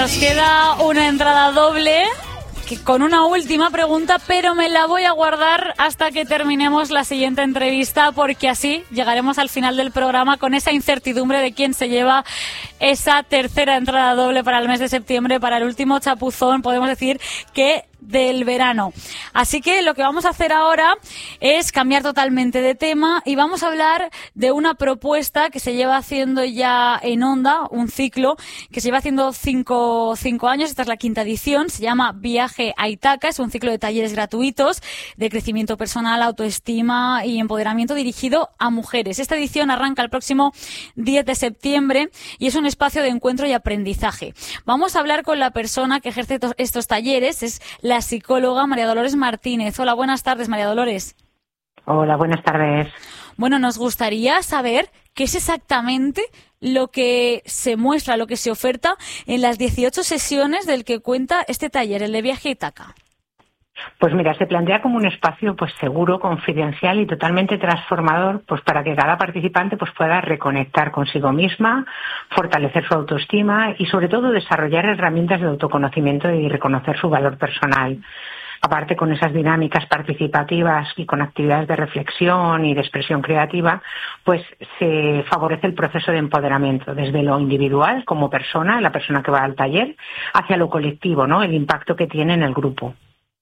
Nos queda una entrada doble con una última pregunta, pero me la voy a guardar hasta que terminemos la siguiente entrevista, porque así llegaremos al final del programa con esa incertidumbre de quién se lleva esa tercera entrada doble para el mes de septiembre, para el último chapuzón, podemos decir que del verano. Así que lo que vamos a hacer ahora es cambiar totalmente de tema y vamos a hablar de una propuesta que se lleva haciendo ya en Onda, un ciclo que se lleva haciendo cinco años. Esta es la quinta edición, se llama Viaje a Ítaca, es un ciclo de talleres gratuitos de crecimiento personal, autoestima y empoderamiento dirigido a mujeres. Esta edición arranca el próximo 10 de septiembre y es un espacio de encuentro y aprendizaje. Vamos a hablar con la persona que ejerce estos talleres, es la psicóloga María Dolores Martínez. Hola, buenas tardes, María Dolores. Hola, buenas tardes. Bueno, nos gustaría saber qué es exactamente lo que se muestra, lo que se oferta en las 18 sesiones del que cuenta este taller, el de Viaje a Ítaca. Pues mira, se plantea como un espacio pues seguro, confidencial y totalmente transformador, pues para que cada participante pues pueda reconectar consigo misma, fortalecer su autoestima y sobre todo desarrollar herramientas de autoconocimiento y reconocer su valor personal. Aparte, con esas dinámicas participativas y con actividades de reflexión y de expresión creativa, pues se favorece el proceso de empoderamiento desde lo individual como persona, la persona que va al taller, hacia lo colectivo, ¿no? El impacto que tiene en el grupo.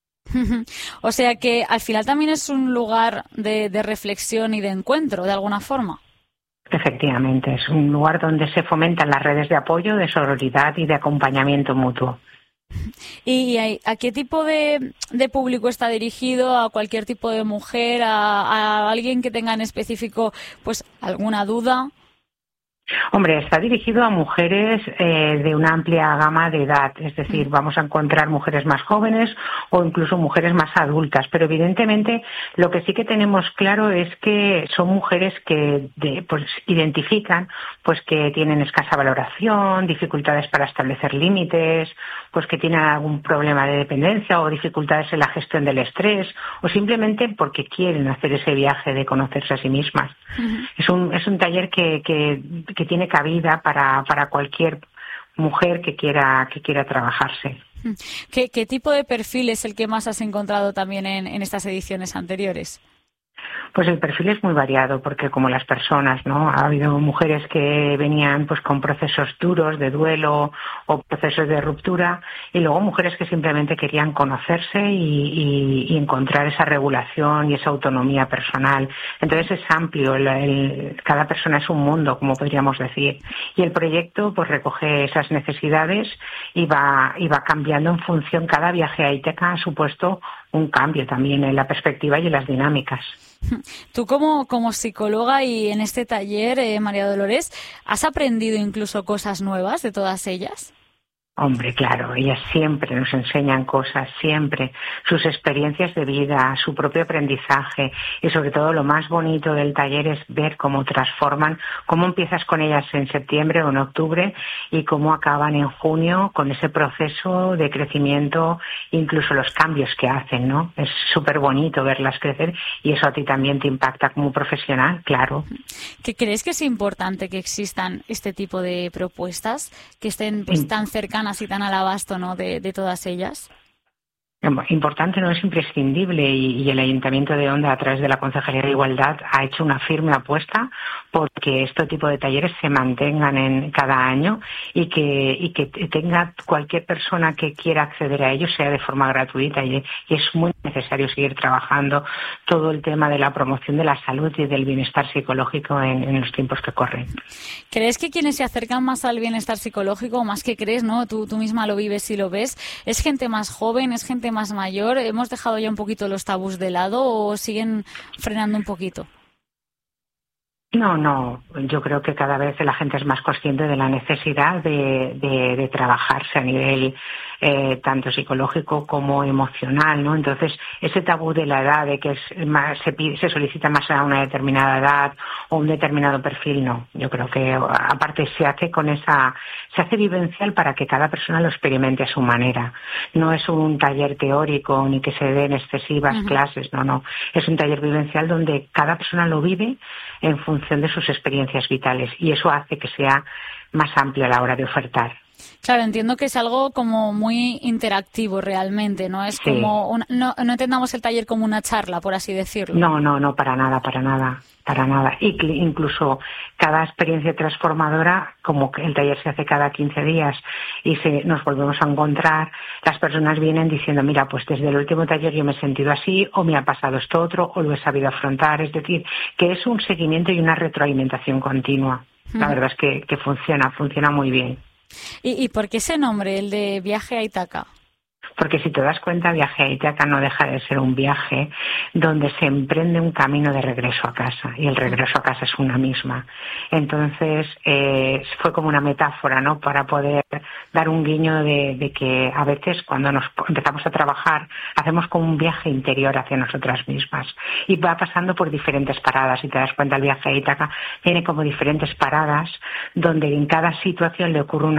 O sea que al final también es un lugar de reflexión y de encuentro, de alguna forma. Efectivamente, es un lugar donde se fomentan las redes de apoyo, de sororidad y de acompañamiento mutuo. ¿Y a qué tipo de público está dirigido? ¿A cualquier tipo de mujer? ¿A alguien que tenga en específico pues alguna duda? Hombre, está dirigido a mujeres de una amplia gama de edad, es decir, vamos a encontrar mujeres más jóvenes o incluso mujeres más adultas, pero evidentemente lo que sí que tenemos claro es que son mujeres que pues identifican pues que tienen escasa valoración, dificultades para establecer límites, pues que tienen algún problema de dependencia o dificultades en la gestión del estrés o simplemente porque quieren hacer ese viaje de conocerse a sí mismas. Es un taller que tiene cabida para cualquier mujer que quiera trabajarse. ¿Qué tipo de perfil es el que más has encontrado también en estas ediciones anteriores? Pues el perfil es muy variado, porque como las personas, ¿no? Ha habido mujeres que venían pues con procesos duros de duelo o procesos de ruptura, y luego mujeres que simplemente querían conocerse y encontrar esa regulación y esa autonomía personal. Entonces es amplio, cada persona es un mundo, como podríamos decir, y el proyecto pues recoge esas necesidades y va cambiando en función. Cada viaje a Ítaca ha supuesto un cambio también en la perspectiva y en las dinámicas. Tú como psicóloga y en este taller, María Dolores, ¿has aprendido incluso cosas nuevas de todas ellas? Hombre, claro, ellas siempre nos enseñan cosas, siempre, sus experiencias de vida, su propio aprendizaje, y sobre todo lo más bonito del taller es ver cómo transforman, cómo empiezas con ellas en septiembre o en octubre y cómo acaban en junio con ese proceso de crecimiento, incluso los cambios que hacen, ¿no? Es súper bonito verlas crecer y eso a ti también te impacta como profesional, claro. ¿Qué crees que es importante que existan este tipo de propuestas, que estén pues tan cercanas y tan al abasto, ¿no?, de todas ellas? Importante, no es imprescindible, y el Ayuntamiento de Onda, a través de la Concejalía de Igualdad, ha hecho una firme apuesta porque este tipo de talleres se mantengan en cada año y que tenga cualquier persona que quiera acceder a ellos sea de forma gratuita, y es muy necesario seguir trabajando todo el tema de la promoción de la salud y del bienestar psicológico en los tiempos que corren. ¿Crees que quienes se acercan más al bienestar psicológico, más que crees, ¿no?, tú misma lo vives y lo ves, es gente más joven, es gente más mayor? ¿Hemos dejado ya un poquito los tabús de lado o siguen frenando un poquito? No, yo creo que cada vez la gente es más consciente de la necesidad de trabajarse a nivel tanto psicológico como emocional, ¿no? Entonces, ese tabú de la edad, de que se solicita más a una determinada edad o un determinado perfil, no. Yo creo que aparte se hace vivencial para que cada persona lo experimente a su manera. No es un taller teórico ni que se den excesivas clases, no. Es un taller vivencial donde cada persona lo vive en función de sus experiencias vitales, y eso hace que sea más amplio a la hora de ofertar. Claro, entiendo que es algo como muy interactivo realmente, ¿no? Es Sí. como no entendamos el taller como una charla, por así decirlo. No, para nada. Y incluso cada experiencia transformadora, como que el taller se hace cada 15 días y nos volvemos a encontrar, las personas vienen diciendo, mira, pues desde el último taller yo me he sentido así, o me ha pasado esto otro, o lo he sabido afrontar. Es decir, que es un seguimiento y una retroalimentación continua. La verdad es que funciona muy bien. ¿Y por qué ese nombre, el de Viaje a Ítaca? Porque si te das cuenta, Viaje a Ítaca no deja de ser un viaje donde se emprende un camino de regreso a casa, y el regreso a casa es una misma. Entonces, fue como una metáfora, ¿no?, para poder dar un guiño de que a veces cuando nos empezamos a trabajar hacemos como un viaje interior hacia nosotras mismas y va pasando por diferentes paradas. Si te das cuenta, el Viaje a Ítaca tiene como diferentes paradas donde en cada situación le ocurre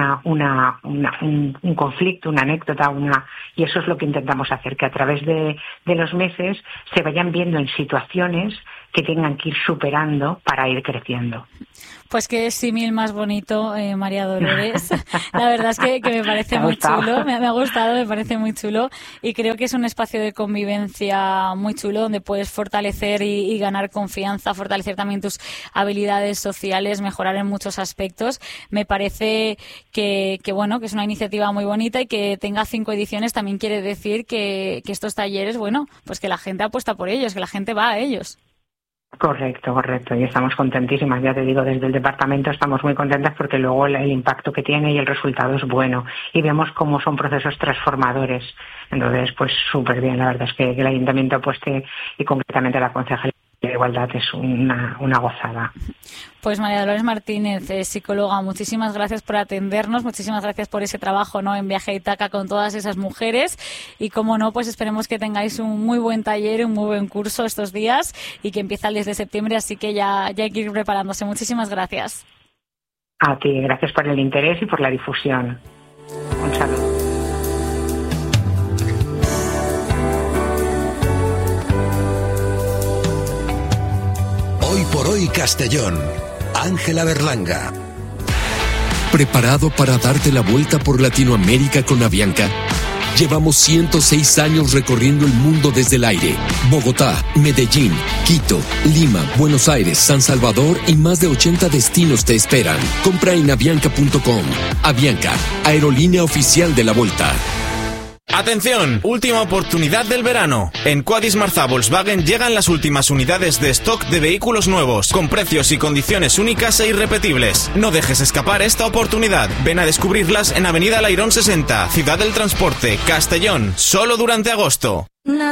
un conflicto, una anécdota, y eso es lo que intentamos hacer, que a través de los meses se vayan viendo en situaciones que tengan que ir superando para ir creciendo. Pues qué símil más bonito, María Dolores. La verdad es que me parece muy chulo, me ha gustado, me parece muy chulo, y creo que es un espacio de convivencia muy chulo donde puedes fortalecer y ganar confianza, fortalecer también tus habilidades sociales, mejorar en muchos aspectos. Me parece que bueno, que es una iniciativa muy bonita, y que tenga 5 ediciones también quiere decir que estos talleres, bueno, pues que la gente apuesta por ellos, que la gente va a ellos. Correcto, y estamos contentísimas, ya te digo, desde el departamento estamos muy contentas porque luego el impacto que tiene y el resultado es bueno, y vemos cómo son procesos transformadores. Entonces, pues súper bien, la verdad es que el ayuntamiento apueste, y concretamente la Concejalía de Igualdad, es una gozada. Pues María Dolores Martínez, psicóloga, muchísimas gracias por atendernos, muchísimas gracias por ese trabajo, ¿no?, en Viaje a Ítaca con todas esas mujeres, y como no, pues esperemos que tengáis un muy buen taller, un muy buen curso estos días, y que empieza el 10 de septiembre, así que ya hay que ir preparándose. Muchísimas gracias. A ti, gracias por el interés y por la difusión. Un saludo. Hoy por hoy Castellón. Ángela Berlanga. ¿Preparado para darte la vuelta por Latinoamérica con Avianca? Llevamos 106 años recorriendo el mundo desde el aire. Bogotá, Medellín, Quito, Lima, Buenos Aires, San Salvador y más de 80 destinos te esperan. Compra en avianca.com. Avianca, aerolínea oficial de la Volta. ¡Atención! Última oportunidad del verano. En Quadis Marza Volkswagen llegan las últimas unidades de stock de vehículos nuevos, con precios y condiciones únicas e irrepetibles. No dejes escapar esta oportunidad. Ven a descubrirlas en Avenida Lairón 60, Ciudad del Transporte, Castellón, solo durante agosto.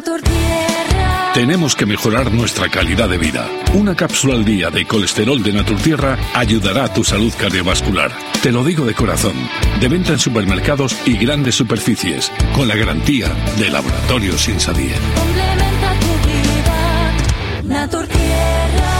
Tenemos que mejorar nuestra calidad de vida. Una cápsula al día de colesterol de Naturtierra ayudará a tu salud cardiovascular. Te lo digo de corazón. De venta en supermercados y grandes superficies, con la garantía de Laboratorios Insadier. Complementa tu vida, Naturtierra.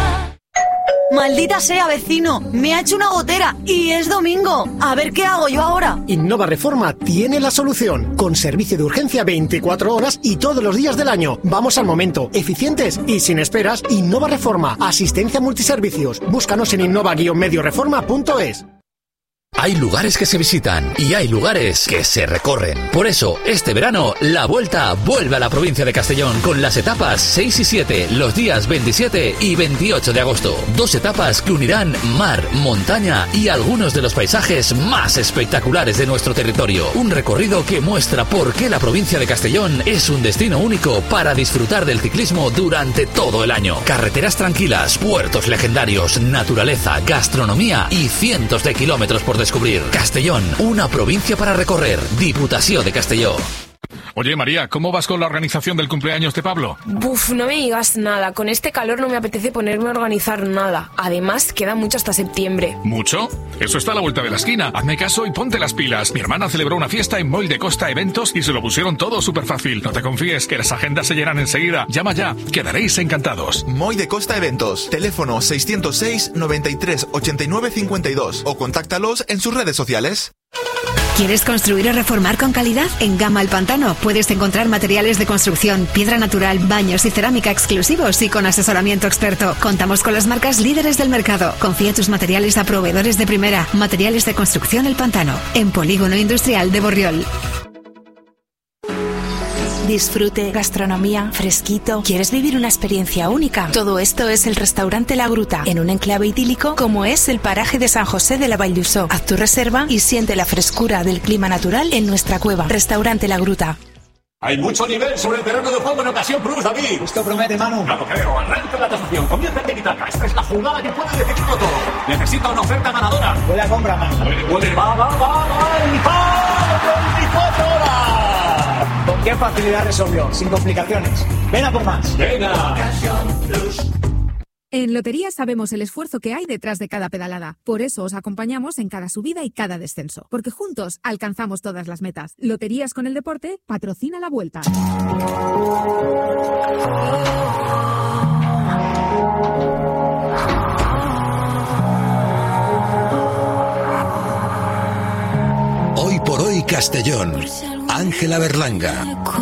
Maldita sea, vecino, me ha hecho una gotera y es domingo. A ver qué hago yo ahora. Innova Reforma tiene la solución, con servicio de urgencia 24 horas y todos los días del año. Vamos al momento, eficientes y sin esperas. Innova Reforma, asistencia multiservicios. Búscanos en innova-medioreforma.es. Hay lugares que se visitan y hay lugares que se recorren. Por eso, este verano, la Vuelta vuelve a la provincia de Castellón con las etapas 6 y 7, los días 27 y 28 de agosto. 2 etapas que unirán mar, montaña y algunos de los paisajes más espectaculares de nuestro territorio. Un recorrido que muestra por qué la provincia de Castellón es un destino único para disfrutar del ciclismo durante todo el año. Carreteras tranquilas, puertos legendarios, naturaleza, gastronomía y cientos de kilómetros por descubrir. Castellón, una provincia para recorrer. Diputación de Castelló. Oye, María, ¿cómo vas con la organización del cumpleaños de Pablo? Buf, no me digas nada. Con este calor no me apetece ponerme a organizar nada. Además, queda mucho hasta septiembre. ¿Mucho? Eso está a la vuelta de la esquina. Hazme caso y ponte las pilas. Mi hermana celebró una fiesta en Moll de Costa Eventos y se lo pusieron todo súper fácil. No te confíes, que las agendas se llenan enseguida. Llama ya, quedaréis encantados. Moll de Costa Eventos. Teléfono 606 93 89 52 o contáctalos en sus redes sociales. ¿Quieres construir o reformar con calidad? En Gama El Pantano puedes encontrar materiales de construcción, piedra natural, baños y cerámica exclusivos y con asesoramiento experto. Contamos con las marcas líderes del mercado. Confía tus materiales a proveedores de primera. Materiales de construcción El Pantano, en Polígono Industrial de Borriol. Disfrute, gastronomía, fresquito. ¿Quieres vivir una experiencia única? Todo esto es el Restaurante La Gruta, en un enclave idílico como es el paraje de San José de la Vall d'Uixó. Haz tu reserva y siente la frescura del clima natural en nuestra cueva. Restaurante La Gruta. Hay mucho nivel sobre el terreno de juego en Ocasión Plus, David. Esto promete, Manu. No lo creo. Arranca la tasación. Comienza el tiki-taka. Esta es la jugada que puede definirlo todo. Necesita una oferta ganadora. Huele a compra, Manu. Huele. Va. ¡El 24 horas! ¿Con qué facilidad resolvió? Sin complicaciones. Ven a por más. Venga. En Lotería sabemos el esfuerzo que hay detrás de cada pedalada. Por eso os acompañamos en cada subida y cada descenso. Porque juntos alcanzamos todas las metas. Loterías con el Deporte patrocina la Vuelta. Hoy por hoy Castellón. Ángela Berlanga.